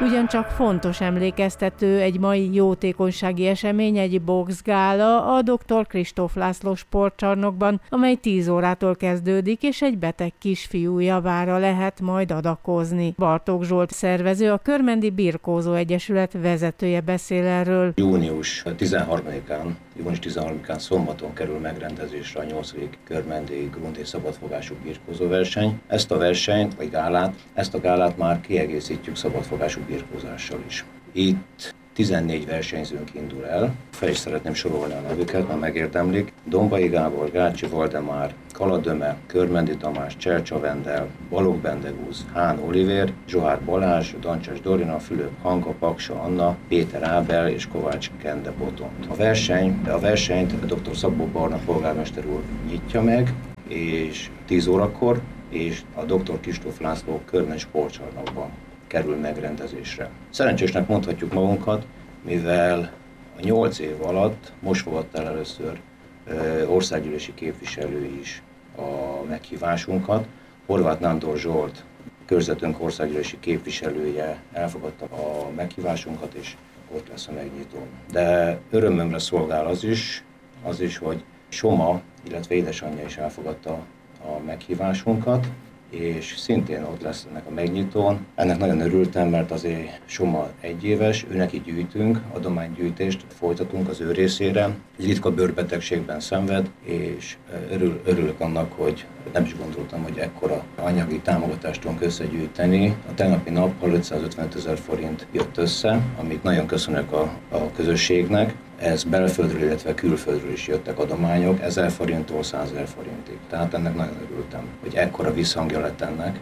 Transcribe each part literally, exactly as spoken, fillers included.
Ugyancsak fontos emlékeztető egy mai jótékonysági esemény, egy boxgála a doktor Kristóf László sportcsarnokban, amely tíz órától kezdődik, és egy beteg kisfiú javára lehet majd adakozni. Bartók Zsolt szervező, a Körmendi Birkózó Egyesület vezetője beszél erről. Június tizenharmadikán, június tizenharmadikán szombaton kerül megrendezésre a nyolcadik Körmendi Grund és szabadfogású birkózó verseny. Ezt a versenyt, vagy gálát, ezt a gálát már kiegészítjük szabadfogású birkózással is. Itt tizennégy versenyzőnk indul el. Fel is szeretném sorolni a nevüket, mert megérdemlik. Dombai Gábor, Gácsi Valdemár, Kaladöme, Körmendi Tamás, Csercsa Vendel, Balogh Bendegúz, Hán Olivér, Zsohár Balázs, Dancsás Dorina, Fülöp Hanka, Paksa Anna, Péter Ábel és Kovács Kende Botont. A, verseny, a versenyt a dr. Szabó Barna polgármester úr nyitja meg, és tíz órakor, és a doktor Kristóf László Körmendi sportcsarnokban kerül megrendezésre. Szerencsésnek mondhatjuk magunkat, mivel a nyolc év alatt most fogadta el először ö, országgyűlési képviselő is a meghívásunkat. Horváth Nándor Zsolt, körzetünk országgyűlési képviselője elfogadta a meghívásunkat, és ott lesz a megnyitón. De örömömre szolgál az is, az is, hogy Soma, illetve édesanyja is elfogadta a meghívásunkat, és szintén ott lesz ennek a megnyitón. Ennek nagyon örültem, mert azért Soma egyéves, ő neki gyűjtünk, adománygyűjtést folytatunk az ő részére. Egy ritka bőrbetegségben szenved, és örül, örülök annak, hogy nem is gondoltam, hogy ekkora anyagi támogatást tudunk összegyűjteni. A tegnapi nappal ötszázötvenöt ezer forint jött össze, amit nagyon köszönök a, a közösségnek. Ez belföldről, illetve külföldről is jöttek adományok, ezer forinttól százezer forintig. Tehát ennek nagyon örültem, hogy ekkora visszhangja lett ennek,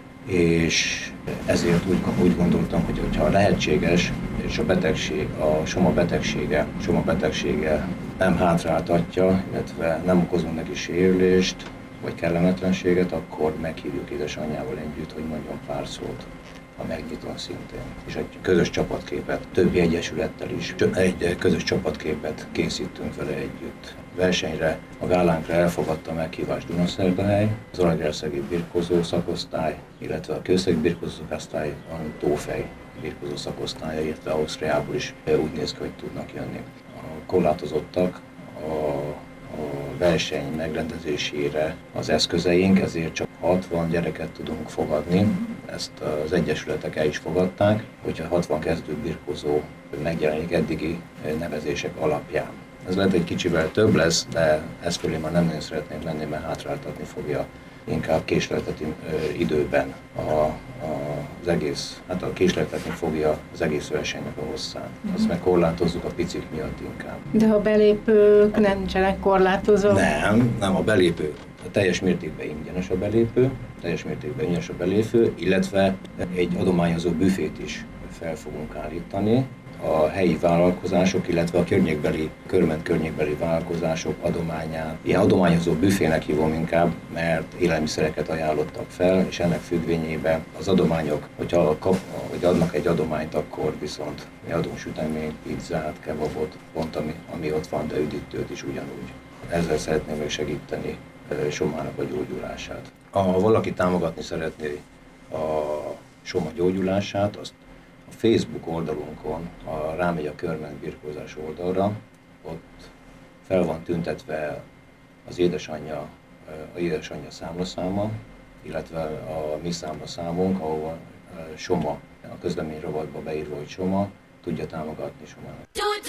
és ezért úgy, úgy gondoltam, hogy ha lehetséges, és a betegség, a Soma betegsége, Soma betegsége nem hátráltatja, illetve nem okozunk neki sérülést, vagy kellemetlenséget, akkor meghívjuk édesanyjával együtt, hogy mondjon pár szót a megnyitón szintén. És egy közös csapatképet, többi egyesülettel is, egy közös csapatképet készítünk vele együtt. Versenyre, a gálánkra elfogadta meghívást Dunaszerdahely, az Zalaegerszegi birkózó szakosztály, illetve a Kőszegi birkózó szakosztály, a Tófej birkózó szakosztálya, illetve Ausztriából is úgy néz ki, hogy tudnak jönni. A korlátozottak a a verseny megrendezésére az eszközeink, ezért csak hatvan gyereket tudunk fogadni. Ezt az egyesületek el is fogadták, hogyha hatvan kezdő birkózó megjelenik eddigi nevezések alapján. Ez lehet egy kicsivel több lesz, de ezt fölé már nem nagyon szeretném menni, mert hátráltatni fogja inkább késleltetni időben a, a, az egész, hát a késleltetni fogja az egész versenynek a hosszát. Azt meg korlátozzuk a picik miatt inkább. De a belépők nem nincsenek korlátozva? Nem, nem a belépő. A teljes mértékben ingyenes a belépő, teljes mértékben ingyenes a belépő, illetve egy adományozó büfét is fel fogunk állítani. A helyi vállalkozások, illetve a környékbeli, Körment környékbeli vállalkozások adományát. Ilyen adományozó büfének hívom inkább, mert élelmiszereket ajánlottak fel, és ennek függvényében az adományok, hogyha kap, hogy adnak egy adományt, akkor viszont mi adunk süteményt, pizzát, kebabot, pont ami, ami ott van, de üdítőt is ugyanúgy. Ezzel szeretném még segíteni Somának a gyógyulását. Ha valaki támogatni szeretné a Soma gyógyulását, azt a Facebook oldalunkon, ha rámegy a Körmendi birkózás oldalra, ott fel van tüntetve az édesanyja, az édesanyja számlaszáma, illetve a mi számlaszámunk, ahol Soma, a közlemény rovatba beírva, hogy Soma, tudja támogatni Somának.